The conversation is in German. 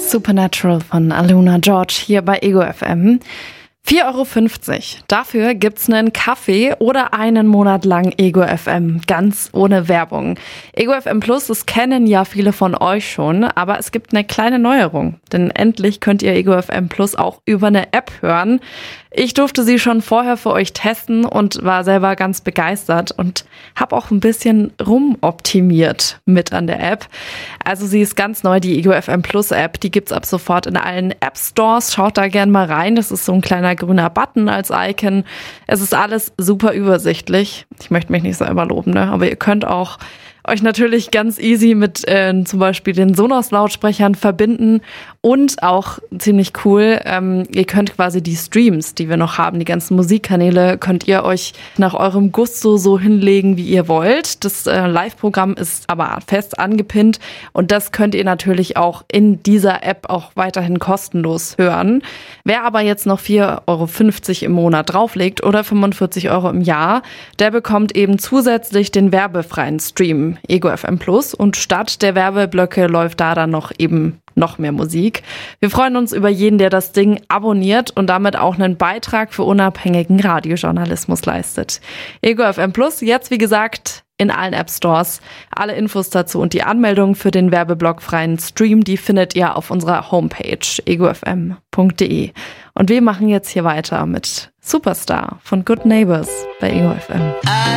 Supernatural von Aluna George hier bei Ego FM. 4,50 €. Dafür gibt's einen Kaffee oder einen Monat lang Ego FM, ganz ohne Werbung. Ego FM Plus, das kennen ja viele von euch schon, aber es gibt eine kleine Neuerung. Denn endlich könnt ihr Ego FM Plus auch über eine App hören. Ich durfte sie schon vorher für euch testen und war selber ganz begeistert und habe auch ein bisschen rumoptimiert mit an der App. Also sie ist ganz neu, die Ego FM Plus App. Die gibt's ab sofort in allen App Stores. Schaut da gerne mal rein. Das ist so ein kleiner grüner Button als Icon. Es ist alles super übersichtlich. Ich möchte mich nicht selber loben, ne? Aber ihr könnt auch euch natürlich ganz easy mit zum Beispiel den Sonos-Lautsprechern verbinden und auch ziemlich cool, ihr könnt quasi die Streams, die wir noch haben, die ganzen Musikkanäle, könnt ihr euch nach eurem Gusto so hinlegen, wie ihr wollt. Das Live-Programm ist aber fest angepinnt und das könnt ihr natürlich auch in dieser App auch weiterhin kostenlos hören. Wer aber jetzt noch 4,50 € im Monat drauflegt oder 45 € im Jahr, der bekommt eben zusätzlich den werbefreien Stream Ego FM Plus und statt der Werbeblöcke läuft da dann noch mehr Musik. Wir freuen uns über jeden, der das Ding abonniert und damit auch einen Beitrag für unabhängigen Radiojournalismus leistet. Ego FM Plus, jetzt wie gesagt in allen App Stores. Alle Infos dazu und die Anmeldung für den werbeblockfreien Stream, die findet ihr auf unserer Homepage egofm.de. Und wir machen jetzt hier weiter mit Superstar von Good Neighbors bei Ego FM.